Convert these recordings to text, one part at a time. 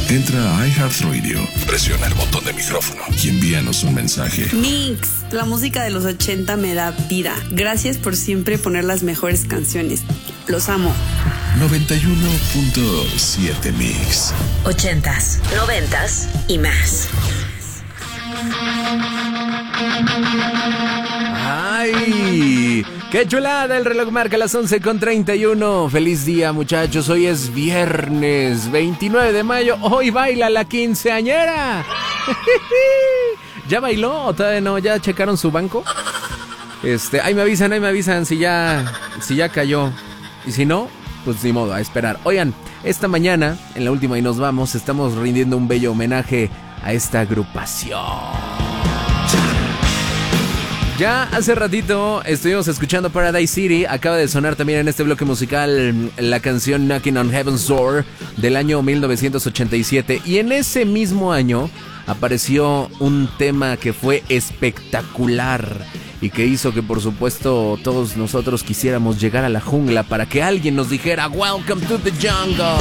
Entra a iHeartRadio, presiona el botón de micrófono y envíanos un mensaje. Mix, la música de los 80 me da vida. Gracias por siempre poner las mejores canciones. Los amo. 91.7 Mix. 80s, 90s y más. ¡Ay! ¡Qué chulada! El reloj marca las 11:31. ¡Feliz día, muchachos! Hoy es viernes 29 de mayo. Hoy baila la quinceañera. ¿Ya bailó o todavía no? ¿Ya checaron su banco? Ahí me avisan si ya cayó. Y si no, pues ni modo, a esperar. Oigan, esta mañana, en la última y nos vamos, estamos rindiendo un bello homenaje a esta agrupación. Ya hace ratito estuvimos escuchando Paradise City. Acaba de sonar también en este bloque musical la canción Knocking on Heaven's Door del año 1987. Y en ese mismo año apareció un tema que fue espectacular y que hizo que, por supuesto, todos nosotros quisiéramos llegar a la jungla para que alguien nos dijera Welcome to the jungle.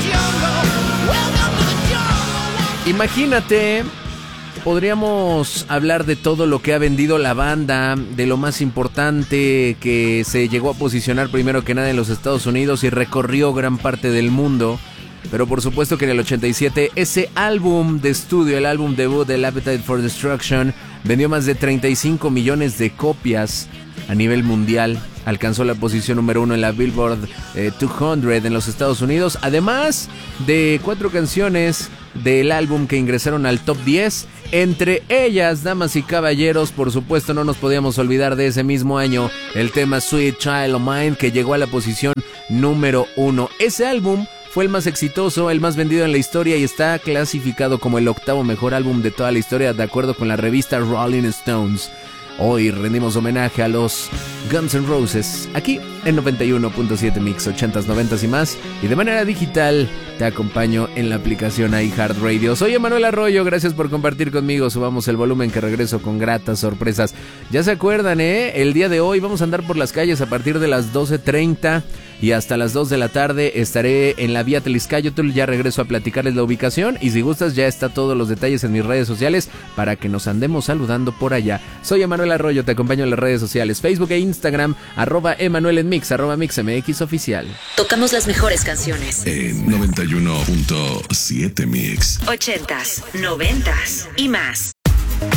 Imagínate, podríamos hablar de todo lo que ha vendido la banda, de lo más importante que se llegó a posicionar primero que nada en los Estados Unidos y recorrió gran parte del mundo. Pero por supuesto que en el 87 ese álbum de estudio, el álbum debut del Appetite for Destruction, vendió más de 35 millones de copias a nivel mundial. Alcanzó la posición número 1 en la Billboard 200 en los Estados Unidos. Además de 4 canciones del álbum que ingresaron al top 10. Entre ellas, damas y caballeros, por supuesto no nos podíamos olvidar de ese mismo año el tema Sweet Child of Mine, que llegó a la posición número 1. Ese álbum fue el más exitoso, el más vendido en la historia y está clasificado como el 8º mejor álbum de toda la historia de acuerdo con la revista Rolling Stones. Hoy rendimos homenaje a los Guns N' Roses aquí en 91.7 Mix, 80s, 90s y más. Y de manera digital te acompaño en la aplicación iHeartRadio. Soy Emanuel Arroyo, gracias por compartir conmigo. Subamos el volumen que regreso con gratas sorpresas. Ya se acuerdan, el día de hoy vamos a andar por las calles a partir de las 12:30 y hasta las 2 de la tarde estaré en la vía Tliscayotl. Ya regreso a platicarles la ubicación y si gustas ya está todos los detalles en mis redes sociales para que nos andemos saludando por allá. Soy Emanuel Arroyo, te acompaño en las redes sociales, Facebook e Instagram, @Emanuel en Mix, @MixMX oficial. Tocamos las mejores canciones. En 91.7 Mix. 80s, 90s y más.